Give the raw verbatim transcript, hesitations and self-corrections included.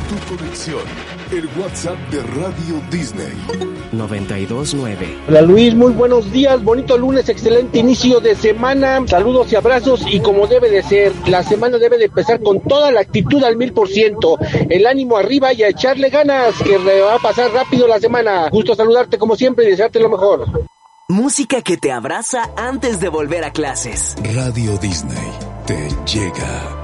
tu conexión. El WhatsApp de Radio Disney. noventa y dos nueve. Hola Luis, muy buenos días, bonito lunes, excelente inicio de semana, saludos y abrazos y como debe de ser, la semana debe de empezar con toda la actitud al mil por ciento, el ánimo arriba y a echarle ganas, que va a pasar rápido la semana. Gusto saludarte como siempre y desearte lo mejor. Música que te abraza antes de volver a clases. Radio Disney te llega.